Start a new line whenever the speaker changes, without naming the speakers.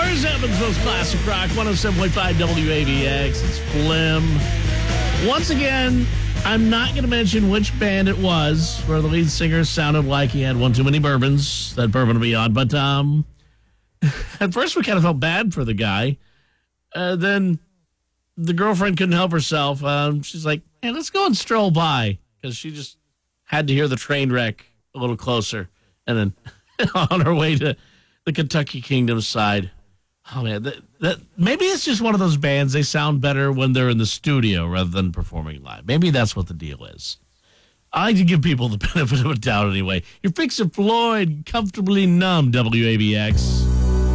Hours, Evansville's Classic Rock, 107.5 WAVX. It's Flim. Once again, I'm not going to mention which band it was where the lead singer sounded like he had one too many bourbons. That bourbon will be on. But at first we kind of felt bad for the guy. Then the girlfriend couldn't help herself. She's like, hey, let's go and stroll by. Because she just had to hear the train wreck a little closer. And then on her way to the Kentucky Kingdom side. Oh, man. That maybe it's just one of those bands. They sound better when they're in the studio rather than performing live. Maybe that's what the deal is. I like to give people the benefit of a doubt anyway. You're fixing Floyd, Comfortably Numb, WABX.